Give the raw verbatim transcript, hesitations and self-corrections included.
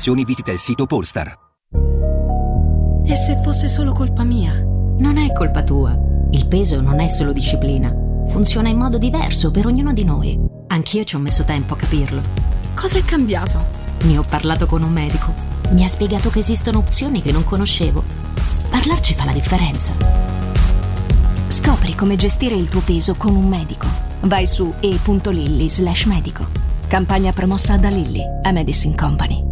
informazioni visita il sito Polestar. E se fosse solo colpa mia? Non è colpa tua. Il peso non è solo disciplina. Funziona in modo diverso per ognuno di noi. Anch'io ci ho messo tempo a capirlo. Cosa è cambiato? Ne ho parlato con un medico. Mi ha spiegato che esistono opzioni che non conoscevo. Parlarci fa la differenza. Scopri come gestire il tuo peso con un medico. Vai su e punto lilly slash medico. Campagna promossa da Lilly, a Medicine Company.